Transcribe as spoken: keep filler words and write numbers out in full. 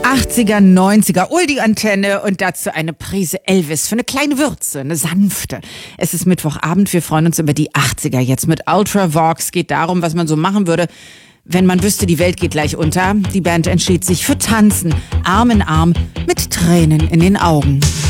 achtziger, neunziger, Uldi Antenne und dazu eine Prise Elvis für eine kleine Würze, eine sanfte. Es ist Mittwochabend, wir freuen uns über die achtziger jetzt mit Ultravox. Geht darum, was man so machen würde, wenn man wüsste, die Welt geht gleich unter. Die Band entschied sich für Tanzen, Arm in Arm, mit Tränen in den Augen.